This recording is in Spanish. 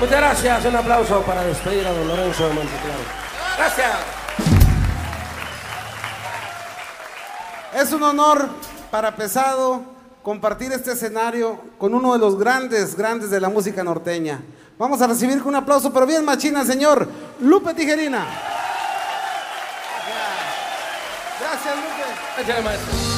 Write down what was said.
Muchas gracias, un aplauso para despedir a don Lorenzo de Monteclaro. Gracias. Es un honor para Pesado compartir este escenario con uno de los grandes de la música norteña. Vamos a recibir con un aplauso, pero bien machina, señor Lupe Tijerina. Gracias, Lupe. Échale, maestro.